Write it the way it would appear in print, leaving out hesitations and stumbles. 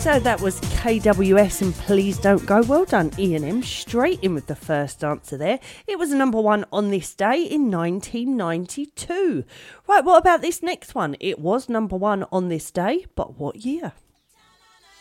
So that was KWS and Please Don't Go. Well done, Ian M. Straight in with the first answer there. It was number one on this day in 1992. Right, what about this next one? It was number one on this day, but what year?